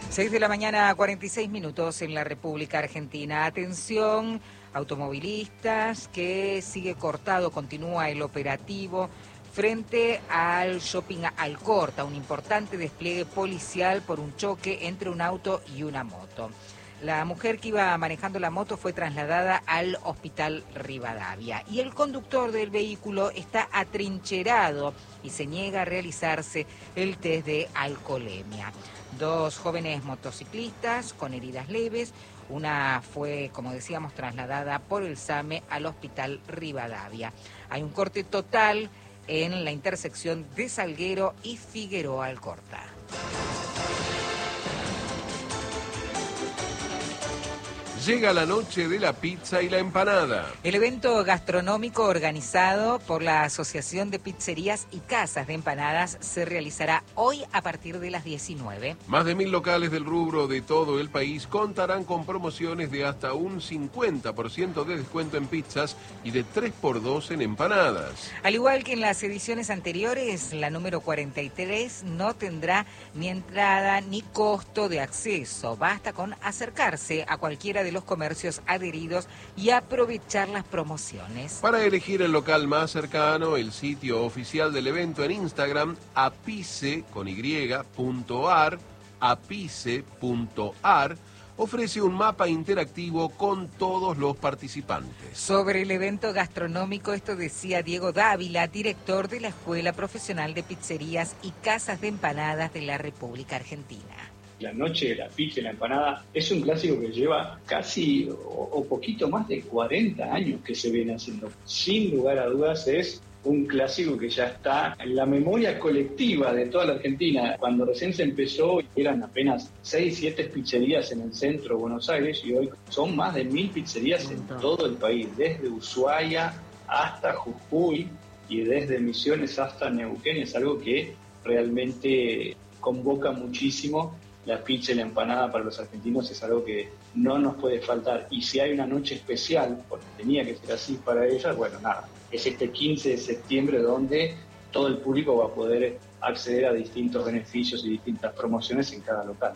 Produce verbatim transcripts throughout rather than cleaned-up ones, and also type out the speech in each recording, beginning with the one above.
seis de la mañana, cuarenta y seis minutos en la República Argentina. Atención, automovilistas, que sigue cortado, continúa el operativo frente al shopping Alcorta, un importante despliegue policial por un choque entre un auto y una moto. La mujer que iba manejando la moto fue trasladada al Hospital Rivadavia y el conductor del vehículo está atrincherado y se niega a realizarse el test de alcoholemia. Dos jóvenes motociclistas con heridas leves, una fue, como decíamos, trasladada por el SAME al Hospital Rivadavia. Hay un corte total en la intersección de Salguero y Figueroa Alcorta. Llega la noche de la pizza y la empanada. El evento gastronómico organizado por la Asociación de Pizzerías y Casas de Empanadas se realizará hoy a partir de las diecinueve. Más de mil locales del rubro de todo el país contarán con promociones de hasta un cincuenta por ciento de descuento en pizzas y de tres por dos en empanadas. Al igual que en las ediciones anteriores, la número cuarenta y tres no tendrá ni entrada ni costo de acceso. Basta con acercarse a cualquiera de los comercios adheridos y aprovechar las promociones. Para elegir el local más cercano, el sitio oficial del evento en Instagram, apice con y punto ar, apice punto ar, ofrece un mapa interactivo con todos los participantes. Sobre el evento gastronómico, esto decía Diego Dávila, director de la Escuela Profesional de Pizzerías y Casas de Empanadas de la República Argentina. La noche de la pizza y la empanada es un clásico que lleva casi o, o poquito más de cuarenta años que se viene haciendo. Sin lugar a dudas es un clásico que ya está en la memoria colectiva de toda la Argentina. Cuando recién se empezó eran apenas seis, siete pizzerías en el centro de Buenos Aires y hoy son más de mil pizzerías en todo el país, desde Ushuaia hasta Jujuy y desde Misiones hasta Neuquén. Es algo que realmente convoca muchísimo. La pizza y la empanada para los argentinos es algo que no nos puede faltar. Y si hay una noche especial, porque tenía que ser así para ellas, bueno, nada, es este quince de septiembre donde todo el público va a poder acceder a distintos beneficios y distintas promociones en cada local.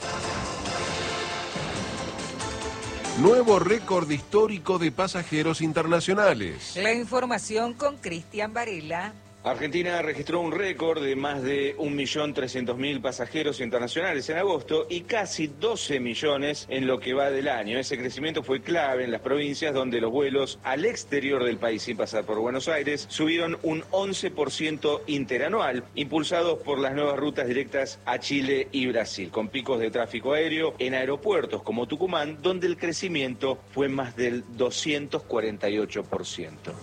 Nuevo récord histórico de pasajeros internacionales. La información con Cristian Varela. Argentina registró un récord de más de un millón trescientos mil pasajeros internacionales en agosto y casi doce millones en lo que va del año. Ese crecimiento fue clave en las provincias donde los vuelos al exterior del país sin pasar por Buenos Aires subieron un once por ciento interanual, impulsados por las nuevas rutas directas a Chile y Brasil, con picos de tráfico aéreo en aeropuertos como Tucumán, donde el crecimiento fue más del doscientos cuarenta y ocho por ciento.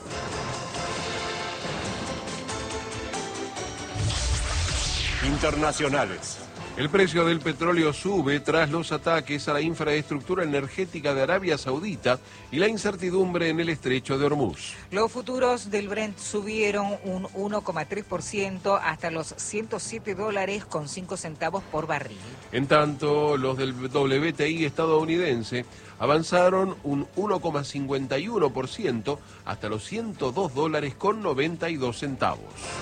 Internacionales. El precio del petróleo sube tras los ataques a la infraestructura energética de Arabia Saudita y la incertidumbre en el estrecho de Hormuz. Los futuros del Brent subieron un uno coma tres por ciento hasta los ciento siete dólares con cinco centavos por barril. En tanto, los del W T I estadounidense avanzaron un uno coma cincuenta y uno por ciento hasta los ciento dos dólares con noventa y dos centavos.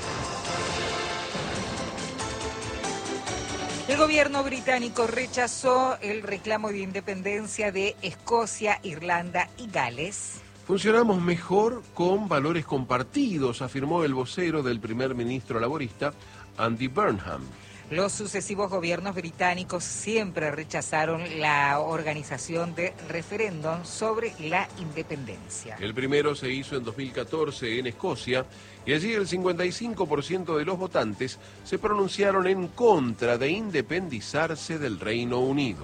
El gobierno británico rechazó el reclamo de independencia de Escocia, Irlanda y Gales. Funcionamos mejor con valores compartidos, afirmó el vocero del primer ministro laborista, Andy Burnham. Los sucesivos gobiernos británicos siempre rechazaron la organización de referéndum sobre la independencia. El primero se hizo en dos mil catorce en Escocia y allí el cincuenta y cinco por ciento de los votantes se pronunciaron en contra de independizarse del Reino Unido.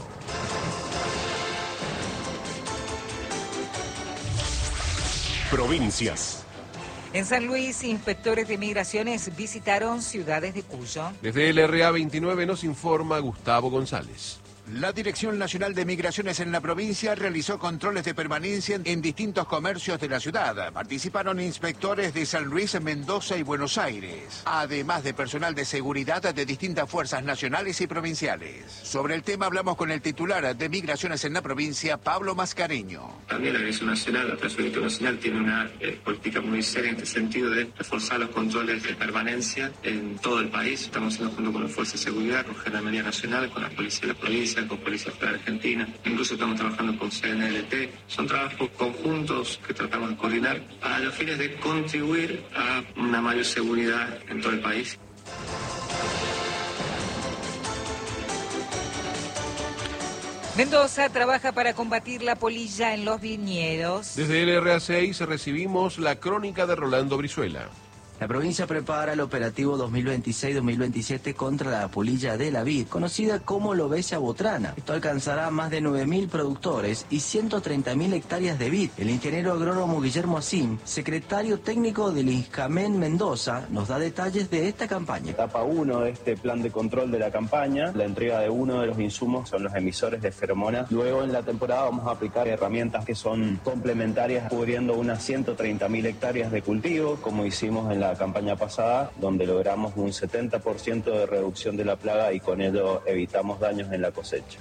Provincias. En San Luis, inspectores de migraciones visitaron ciudades de Cuyo. Desde el R A veintinueve nos informa Gustavo González. La Dirección Nacional de Migraciones en la provincia realizó controles de permanencia en distintos comercios de la ciudad. Participaron inspectores de San Luis, Mendoza y Buenos Aires, además de personal de seguridad de distintas fuerzas nacionales y provinciales. Sobre el tema hablamos con el titular de Migraciones en la provincia, Pablo Mascareño. También la Dirección Nacional, la Dirección Nacional tiene una eh, política muy seria en este sentido de reforzar los controles de permanencia en todo el país. Estamos haciendo junto con las fuerzas de seguridad, con Gendarmería Nacional, con la Policía de la provincia, provincia, con Policía Federal Argentina, incluso estamos trabajando con C N L T. Son trabajos conjuntos que tratamos de coordinar a los fines de contribuir a una mayor seguridad en todo el país. Mendoza trabaja para combatir la polilla en los viñedos. Desde L R A seis recibimos la crónica de Rolando Brizuela. La provincia prepara el operativo dos mil veintiséis dos mil veintisiete contra la polilla de la vid, conocida como lobesia botrana. Esto alcanzará más de nueve mil productores y ciento treinta mil hectáreas de vid. El ingeniero agrónomo Guillermo Asín, secretario técnico del INJAMEN Mendoza, nos da detalles de esta campaña. Etapa uno de este plan de control de la campaña, la entrega de uno de los insumos son los emisores de feromonas. Luego en la temporada vamos a aplicar herramientas que son complementarias, cubriendo unas ciento treinta mil hectáreas de cultivo, como hicimos en la campaña pasada, donde logramos un setenta por ciento de reducción de la plaga y con ello evitamos daños en la cosecha.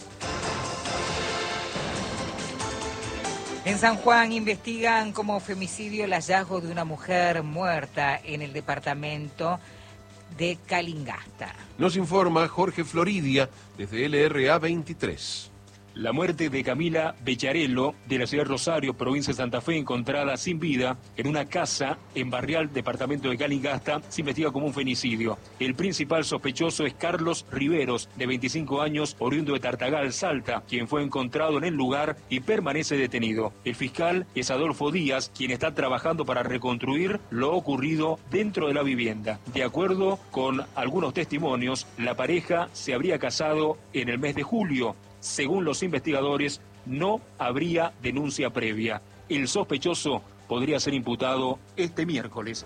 En San Juan investigan como femicidio el hallazgo de una mujer muerta en el departamento de Calingasta. Nos informa Jorge Floridia desde L R A veintitrés. La muerte de Camila Becharello, de la ciudad de Rosario, provincia de Santa Fe, encontrada sin vida en una casa en Barrial, departamento de Calingasta, se investiga como un femicidio. El principal sospechoso es Carlos Riveros, de veinticinco años, oriundo de Tartagal, Salta, quien fue encontrado en el lugar y permanece detenido. El fiscal es Adolfo Díaz, quien está trabajando para reconstruir lo ocurrido dentro de la vivienda. De acuerdo con algunos testimonios, la pareja se habría casado en el mes de julio. Según los investigadores, no habría denuncia previa. El sospechoso podría ser imputado este miércoles.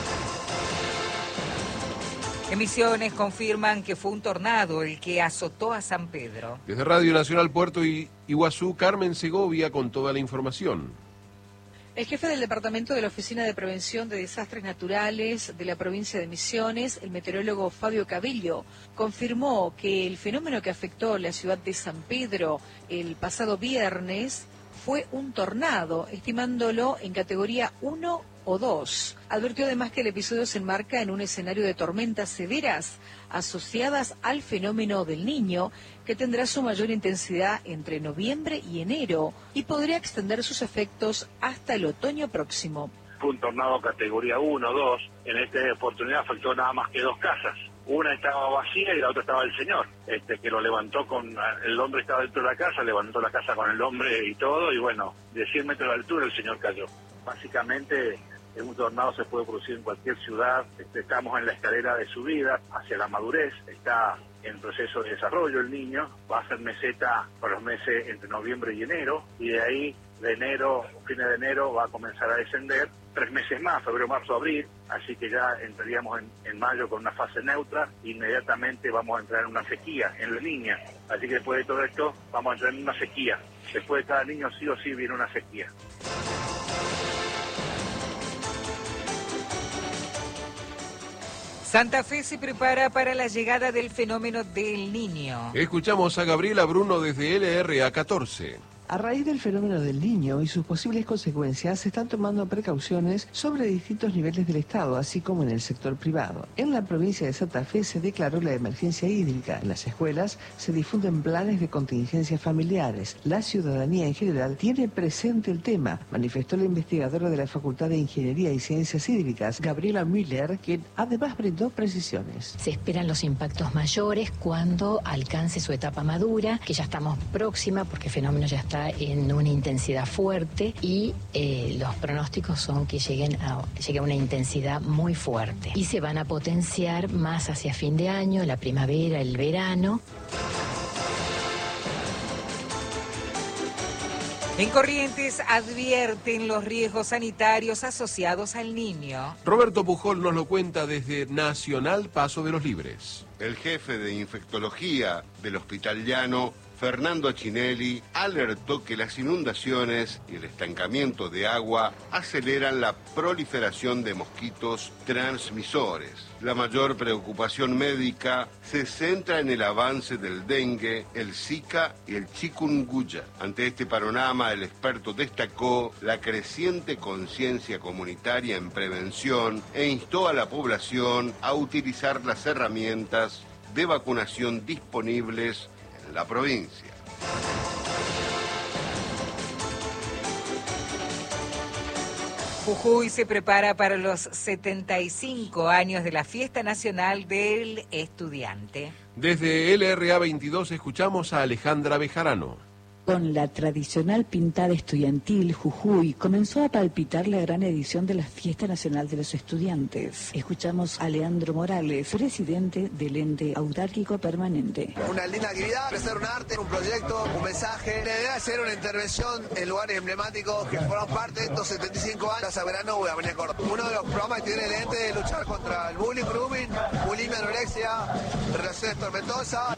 Emisiones confirman que fue un tornado el que azotó a San Pedro. Desde Radio Nacional Puerto I- Iguazú, Carmen Segovia con toda la información. El jefe del Departamento de la Oficina de Prevención de Desastres Naturales de la provincia de Misiones, el meteorólogo Fabio Cabillo, confirmó que el fenómeno que afectó la ciudad de San Pedro el pasado viernes fue un tornado, estimándolo en categoría uno o dos. Advirtió además que el episodio se enmarca en un escenario de tormentas severas asociadas al fenómeno del Niño, que tendrá su mayor intensidad entre noviembre y enero y podría extender sus efectos hasta el otoño próximo. Fue un tornado categoría uno o dos. En esta oportunidad afectó nada más que dos casas. Una estaba vacía y la otra estaba el señor, este que lo levantó con... El hombre estaba dentro de la casa, levantó la casa con el hombre y todo, y bueno, de cien metros de altura el señor cayó. Básicamente, un tornado se puede producir en cualquier ciudad. Estamos en la escalera de subida hacia la madurez, está en proceso de desarrollo el niño, va a ser meseta por los meses entre noviembre y enero, y de ahí, de enero, fines de enero, va a comenzar a descender, tres meses más, febrero, marzo, abril, así que ya entraríamos en, en mayo con una fase neutra, inmediatamente vamos a entrar en una sequía en la niña, así que después de todo esto vamos a entrar en una sequía, después de cada niño sí o sí viene una sequía. Santa Fe se prepara para la llegada del fenómeno del Niño. Escuchamos a Gabriela Bruno desde L R A catorce. A raíz del fenómeno del Niño y sus posibles consecuencias, se están tomando precauciones sobre distintos niveles del Estado, así como en el sector privado. En la provincia de Santa Fe se declaró la emergencia hídrica. En las escuelas se difunden planes de contingencias familiares. La ciudadanía en general tiene presente el tema, manifestó la investigadora de la Facultad de Ingeniería y Ciencias Hídricas, Gabriela Müller, quien además brindó precisiones. Se esperan los impactos mayores cuando alcance su etapa madura, que ya estamos próxima porque el fenómeno ya está en una intensidad fuerte y eh, los pronósticos son que lleguen a, llegue a una intensidad muy fuerte y se van a potenciar más hacia fin de año, la primavera, el verano. En Corrientes advierten los riesgos sanitarios asociados al niño. Roberto Pujol nos lo cuenta desde Nacional Paso de los Libres. El jefe de infectología del Hospital Llano, Fernando Achinelli, alertó que las inundaciones y el estancamiento de agua aceleran la proliferación de mosquitos transmisores. La mayor preocupación médica se centra en el avance del dengue, el zika y el chikungunya. Ante este panorama, el experto destacó la creciente conciencia comunitaria en prevención e instó a la población a utilizar las herramientas de vacunación disponibles la provincia. Jujuy se prepara para los setenta y cinco años de la Fiesta Nacional del Estudiante. Desde L R A veintidós escuchamos a Alejandra Bejarano. Con la tradicional pintada estudiantil, Jujuy comenzó a palpitar la gran edición de la Fiesta Nacional de los Estudiantes. Escuchamos a Leandro Morales, presidente del ente autárquico permanente. Una linda actividad, ofrecer un arte, un proyecto, un mensaje. La idea es hacer una intervención en lugares emblemáticos que fueron parte de estos setenta y cinco años. Plaza Verano, Avenida Córdoba. Uno de los programas que tiene el ente es luchar contra el bullying, grooming, bulimia, anorexia, relaciones tormentosas.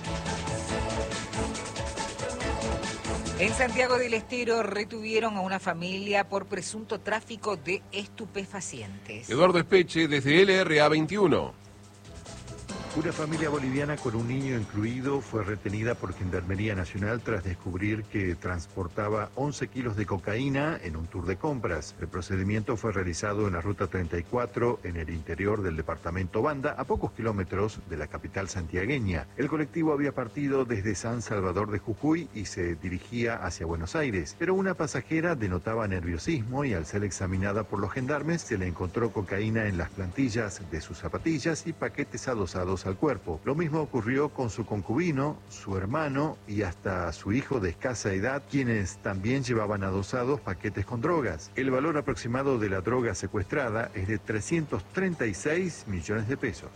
En Santiago del Estero retuvieron a una familia por presunto tráfico de estupefacientes. Eduardo Espeche, desde L R A veintiuno. Una familia boliviana con un niño incluido fue retenida por Gendarmería Nacional tras descubrir que transportaba once kilos de cocaína en un tour de compras. El procedimiento fue realizado en la Ruta treinta y cuatro, en el interior del departamento Banda, a pocos kilómetros de la capital santiagueña. El colectivo había partido desde San Salvador de Jujuy y se dirigía hacia Buenos Aires, pero una pasajera denotaba nerviosismo y al ser examinada por los gendarmes se le encontró cocaína en las plantillas de sus zapatillas y paquetes adosados al cuerpo. Lo mismo ocurrió con su concubino, su hermano y hasta su hijo de escasa edad, quienes también llevaban adosados paquetes con drogas. El valor aproximado de la droga secuestrada es de trescientos treinta y seis millones de pesos.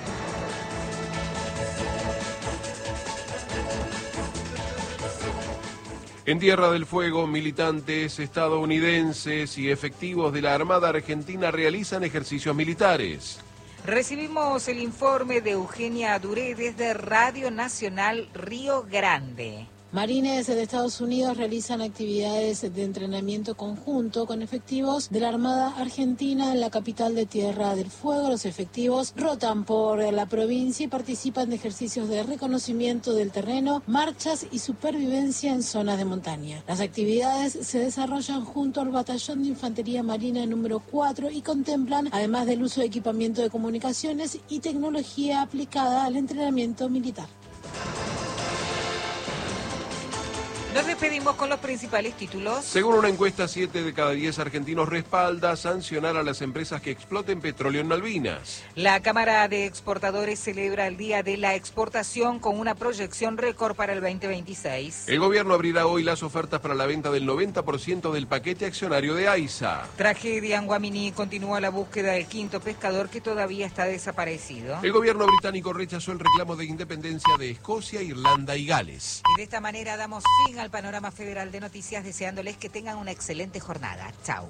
En Tierra del Fuego, militantes estadounidenses y efectivos de la Armada Argentina realizan ejercicios militares. Recibimos el informe de Eugenia Duré desde Radio Nacional Río Grande. Marines de Estados Unidos realizan actividades de entrenamiento conjunto con efectivos de la Armada Argentina en la capital de Tierra del Fuego. Los efectivos rotan por la provincia y participan de ejercicios de reconocimiento del terreno, marchas y supervivencia en zonas de montaña. Las actividades se desarrollan junto al Batallón de Infantería Marina número cuatro y contemplan, además del uso de equipamiento de comunicaciones y tecnología aplicada al entrenamiento militar. Nos despedimos con los principales títulos. Según una encuesta, siete de cada diez argentinos respalda sancionar a las empresas que exploten petróleo en Malvinas. La Cámara de Exportadores celebra el Día de la Exportación con una proyección récord para el veinte veintiséis. El gobierno abrirá hoy las ofertas para la venta del noventa por ciento del paquete accionario de AISA. Tragedia en Guaminí, continúa la búsqueda del quinto pescador que todavía está desaparecido. El gobierno británico rechazó el reclamo de independencia de Escocia, Irlanda y Gales. Y de esta manera damos fin al panorama federal de noticias, deseándoles que tengan una excelente jornada. Chao.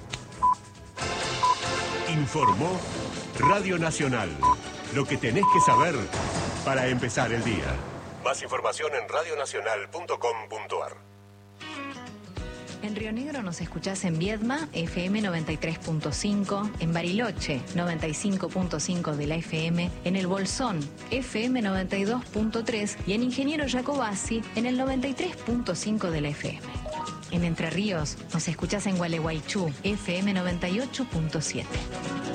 Informó Radio Nacional. Lo que tenés que saber para empezar el día. Más información en radio nacional punto com punto a r. En Río Negro nos escuchás en Viedma, F M noventa y tres punto cinco, en Bariloche, noventa y cinco punto cinco de la F M, en El Bolsón, F M noventa y dos punto tres y en Ingeniero Jacobasi, en el noventa y tres punto cinco de la F M. En Entre Ríos nos escuchás en Gualeguaychú, F M noventa y ocho punto siete.